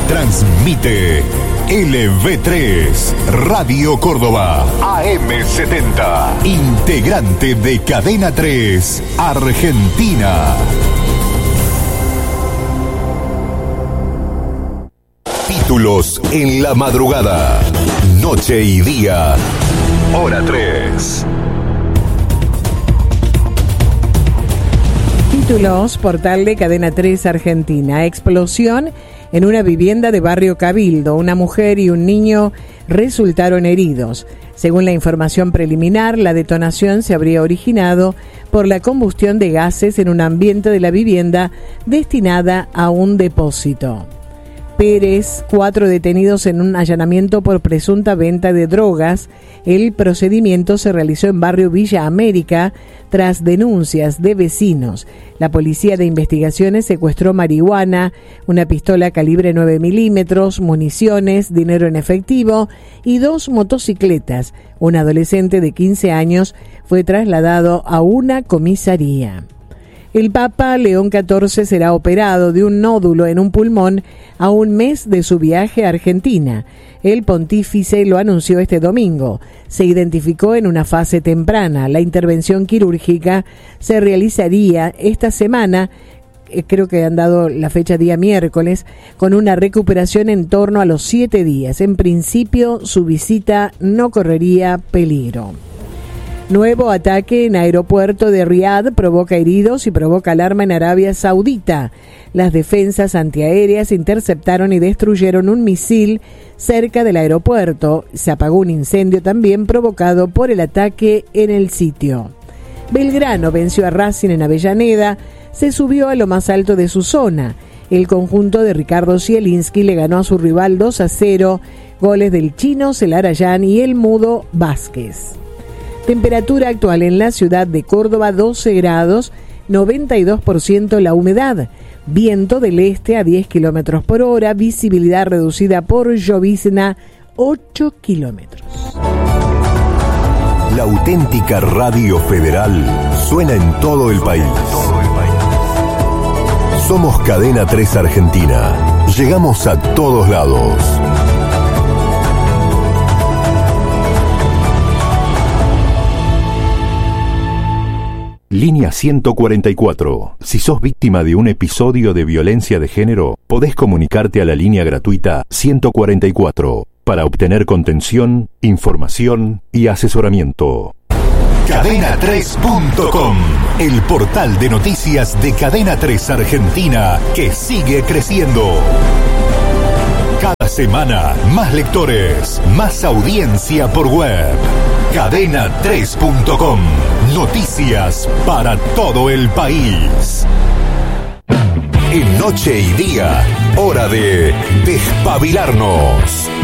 Transmite LV3 Radio Córdoba AM70, integrante de Cadena 3 Argentina. Títulos en la madrugada, noche y día, hora 3. Títulos, portal de Cadena 3 Argentina. Explosión en una vivienda de Barrio Cabildo. Una mujer y un niño resultaron heridos. Según la información preliminar, la detonación se habría originado por la combustión de gases en un ambiente de la vivienda destinada a un depósito. Pérez, 4 detenidos en un allanamiento por presunta venta de drogas. El procedimiento se realizó en barrio Villa América tras denuncias de vecinos. La Policía de Investigaciones secuestró marihuana, una pistola calibre 9 milímetros, municiones, dinero en efectivo y 2 motocicletas. Un adolescente de 15 años fue trasladado a una comisaría. El Papa León XIV será operado de un nódulo en un pulmón a un mes de su viaje a Argentina. El pontífice lo anunció este domingo. Se identificó en una fase temprana. La intervención quirúrgica se realizaría esta semana, creo que han dado la fecha día miércoles, con una recuperación en torno a los 7 días. En principio, su visita no correría peligro. Nuevo ataque en aeropuerto de Riad provoca heridos y provoca alarma en Arabia Saudita. Las defensas antiaéreas interceptaron y destruyeron un misil cerca del aeropuerto. Se apagó un incendio también provocado por el ataque en el sitio. Belgrano venció a Racing en Avellaneda, se subió a lo más alto de su zona. El conjunto de Ricardo Zielinski le ganó a su rival 2-0, goles del chino Celarayán y el mudo Vázquez. Temperatura actual en la ciudad de Córdoba, 12 grados, 92% la humedad. Viento del este a 10 kilómetros por hora, visibilidad reducida por llovizna, 8 kilómetros. La auténtica radio federal suena en todo el país. Somos Cadena 3 Argentina. Llegamos a todos lados. Línea 144. Si sos víctima de un episodio de violencia de género, podés comunicarte a la línea gratuita 144 para obtener contención, información y asesoramiento. Cadena3.com, el portal de noticias de Cadena 3 Argentina que sigue creciendo. Cada semana, más lectores, más audiencia por web. Cadena3.com. Noticias para todo el país. En noche y día, hora de despabilarnos.